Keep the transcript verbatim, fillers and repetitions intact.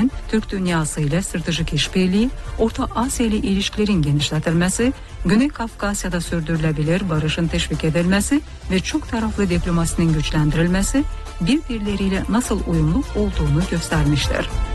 rağmen Türk dünyası ile stratejik işbirliği, Orta Asya ile ilişkilerin genişletilmesi, Güney Kafkasya'da sürdürülebilir barışın teşvik edilmesi ve çok taraflı diplomasinin güçlendirilmesi birbirleriyle nasıl uyumlu olduğunu göstermiştir.